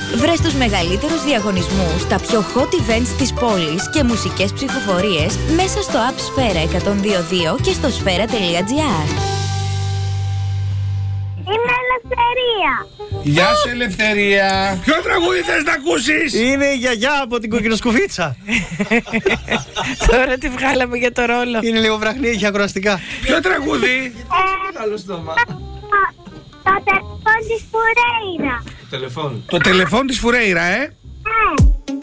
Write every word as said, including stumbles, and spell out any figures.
Βρες τους μεγαλύτερους διαγωνισμούς, τα πιο hot events της πόλης και μουσικές ψηφοφορίες μέσα στο app Σφαίρα εκατόν δύο δύο και στο σφαίρα τελεία τζι άρ. Είμαι Ελευθερία. Γεια σου Ελευθερία. Ποιο τραγούδι θες να ακούσεις? Είναι η γιαγιά από την κοκκινοσκουφίτσα. Τώρα τη βγάλαμε για το ρόλο. Είναι λίγο βραχνή, έχει ακροαστικά. Ποιο τραγούδι? Καλό στόμα. Το τηλεφώνη της Φουρέιρα. Τηλεφώνη. Το τηλεφώνη της Φουρέιρα, ε. Ε.